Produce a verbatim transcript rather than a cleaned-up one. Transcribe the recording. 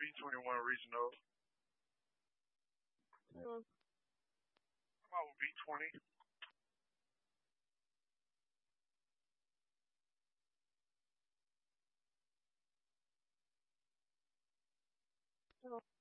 B twenty-one regional. Uh, Come out with B twenty. uh,